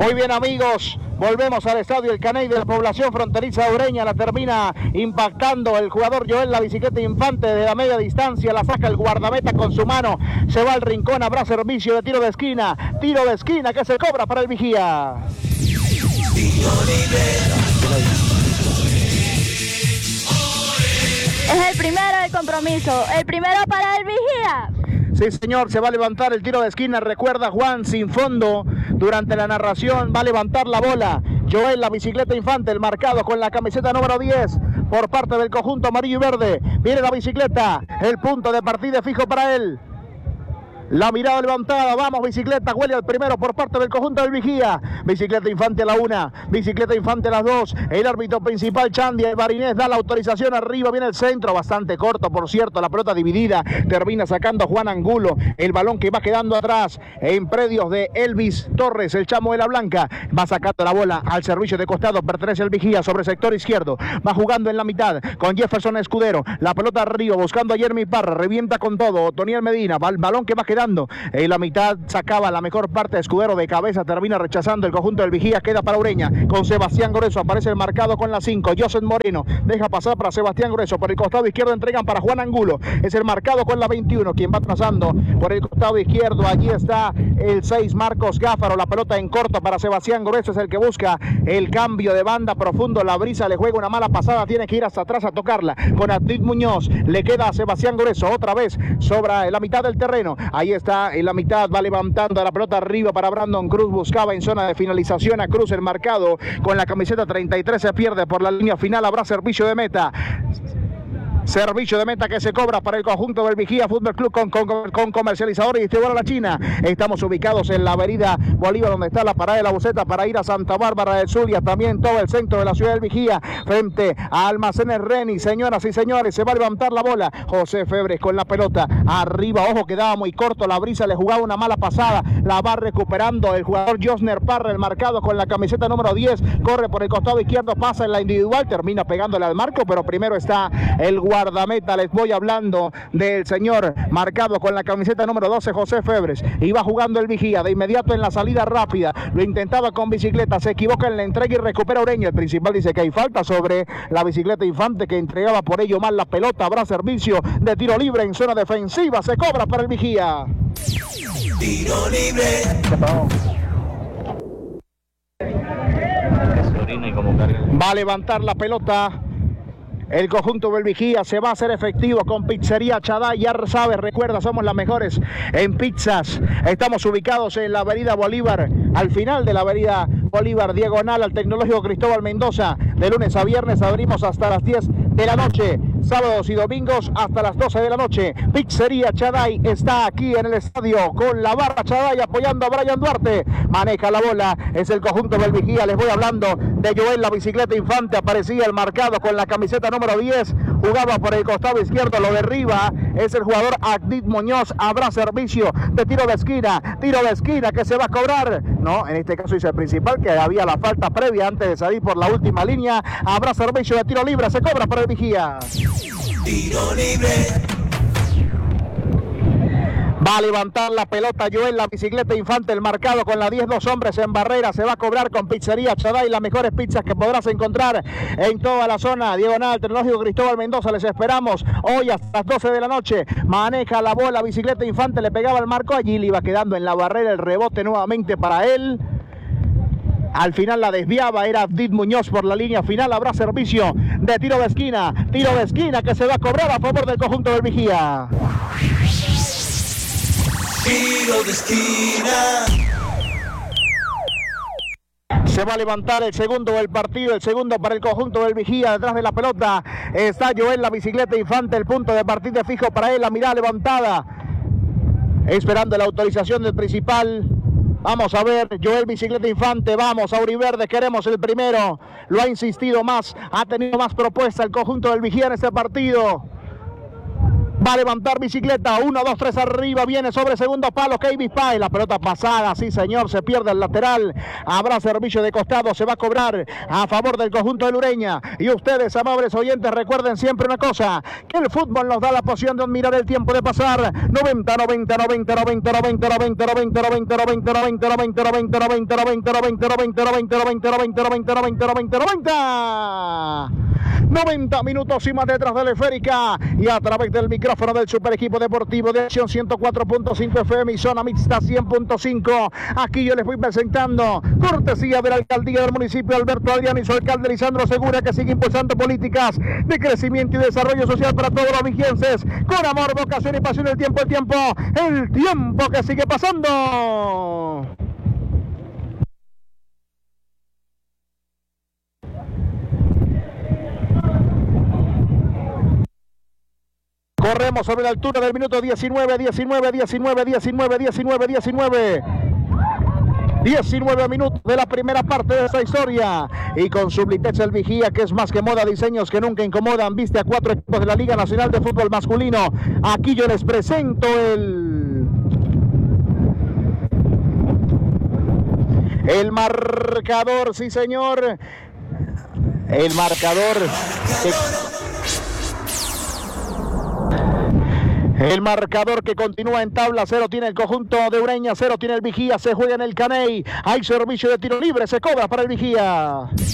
Muy bien, amigos, volvemos al estadio El Caney de la población fronteriza ureña. La termina impactando el jugador Joel La Bicicleta Infante de la media distancia. La saca el guardameta con su mano. Se va al rincón, habrá servicio de tiro de esquina. Tiro de esquina que se cobra para el vigía. Es el primero del compromiso. El primero para el vigía. Sí, señor, se va a levantar el tiro de esquina. Recuerda Juan sin fondo durante la narración. Va a levantar la bola Joel La Bicicleta Infante, el marcado con la camiseta número 10 por parte del conjunto amarillo y verde. Viene la bicicleta, el punto de partida fijo para él. La mirada levantada, vamos Bicicleta, huele al primero por parte del conjunto del vigía. Bicicleta Infante a la 1, Bicicleta Infante a las 2. El árbitro principal, Chandy Alvarinés, da la autorización. Arriba viene el centro, bastante corto por cierto, la pelota dividida. Termina sacando Juan Angulo, el balón que va quedando atrás en predios de Elvis Torres, el chamo de la blanca. Va sacando la bola al servicio de costado, pertenece al vigía sobre sector izquierdo. Va jugando en la mitad con Jefferson Escudero. La pelota arriba buscando a Jeremy Parra, revienta con todo Otoniel Medina, va el balón que va quedando en la mitad, sacaba la mejor parte de Escudero de cabeza, termina rechazando el conjunto del vigía, queda para Ureña con Sebastián Grueso, aparece el marcado con la 5, Joseph Moreno, deja pasar para Sebastián Grueso, por el costado izquierdo entregan para Juan Angulo, es el marcado con la 21, quien va trazando por el costado izquierdo. Allí está el 6, Marcos Gáfaro, la pelota en corto para Sebastián Grueso, es el que busca el cambio de banda profundo. La brisa le juega una mala pasada, tiene que ir hasta atrás a tocarla con Adit Muñoz, le queda a Sebastián Grueso otra vez sobre la mitad del terreno. Ahí está en la mitad, va levantando la pelota arriba para Brandon Cruz, buscaba en zona de finalización a Cruz, el marcado con la camiseta 33 se pierde por la línea final. Habrá servicio de meta. Servicio de meta que se cobra para el conjunto del Vigía Fútbol Club con comercializador y distribuidor a la China. Estamos ubicados en la avenida Bolívar, donde está la parada de la Buceta para ir a Santa Bárbara del Zulia, también todo el centro de la ciudad del Vigía, frente a Almacenes Reni. Señoras y señores, se va a levantar la bola. José Febres con la pelota arriba, ojo, quedaba muy corto, la brisa le jugaba una mala pasada, la va recuperando el jugador Josner Parra, el marcado con la camiseta número 10, corre por el costado izquierdo, pasa en la individual, termina pegándole al marco, pero primero está el guardameta. Les voy hablando del señor marcado con la camiseta número 12, José Febres, y va jugando el vigía de inmediato en la salida rápida, lo intentaba con bicicleta, se equivoca en la entrega y recupera Ureña. El principal dice que hay falta sobre la bicicleta Infante, que entregaba por ello mal la pelota. Habrá servicio de tiro libre en zona defensiva, se cobra para el vigía. Tiro libre. Va a levantar la pelota el conjunto del vigía, se va a hacer efectivo con Pizzería Chaday. Ya sabes, recuerda, somos las mejores en pizzas. Estamos ubicados en la avenida Bolívar, al final de la avenida Bolívar, diagonal al Tecnológico Cristóbal Mendoza. De lunes a viernes abrimos hasta las 10 de la noche, sábados y domingos hasta las 12 de la noche. Pizzería Chaday está aquí en el estadio con la barra Chaday apoyando a Brian Duarte. Maneja la bola, es el conjunto del vigía. Les voy hablando de Joel La Bicicleta Infante, aparecía el marcado con la camiseta número 10, jugaba por el costado izquierdo, lo derriba, es el jugador Adit Muñoz. Habrá servicio de tiro de esquina que se va a cobrar. No, en este caso dice el principal que había la falta previa antes de salir por la última línea. Habrá servicio de tiro libre, se cobra por el vigía. Tiro libre. Va a levantar la pelota Joel La Bicicleta Infante, el marcado con la 10, 2 hombres en barrera. Se va a cobrar con Pizzería Chaday, las mejores pizzas que podrás encontrar en toda la zona diagonal Tecnológico Cristóbal Mendoza. Les esperamos hoy hasta las 12 de la noche. Maneja la bola Bicicleta Infante, le pegaba el marco, allí le iba quedando en la barrera, el rebote nuevamente para él. Al final la desviaba, era Adit Muñoz por la línea final. Habrá servicio de tiro de esquina que se va a cobrar a favor del conjunto del vigía. Tiro de esquina. Se va a levantar el segundo del partido, el segundo para el conjunto del vigía. Detrás de la pelota está Joel La Bicicleta Infante, el punto de partida fijo para él, la mirada levantada, esperando la autorización del principal. Vamos a ver, Joel Bicicleta Infante, vamos a Auriverde, queremos el primero. Lo ha insistido más, ha tenido más propuesta el conjunto del vigía en este partido. Va a levantar bicicleta. 1, 2, 3 arriba. Viene sobre segundo palo Keivis Páez. La pelota pasada. Sí, señor. Se pierde el lateral. Habrá servicio de costado. Se va a cobrar a favor del conjunto de Ureña. Y ustedes, amables oyentes, recuerden siempre una cosa: que el fútbol nos da la posición de admirar el tiempo de pasar. 90, 90, 90, 90, 90, 90, 90, 90, 90, 90, 90, 90, 90, 90, 90, 90, 90, 90, 90, 90, 90, 90. 90 minutos y más detrás de la esférica y a través del micrófono del Super Equipo Deportivo de Acción 104.5 FM y Zona Mixta 100.5. Aquí yo les voy presentando, cortesía de la Alcaldía del Municipio, Alberto Adrián y su alcalde Lisandro Segura, que sigue impulsando políticas de crecimiento y desarrollo social para todos los vigienses, con amor, vocación y pasión. El tiempo que sigue pasando. Corremos sobre la altura del minuto 19 minutos de la primera parte de esta historia. Y con Sublitex el Vigía, que es más que moda, diseños que nunca incomodan, viste a 4 equipos de la Liga Nacional de Fútbol Masculino. Aquí yo les presento el marcador, sí señor. El marcador. El marcador que continúa en tabla. 0 tiene el conjunto de Ureña, 0 tiene el Vigía. Se juega en el Caney. Hay servicio de tiro libre, se cobra para el Vigía.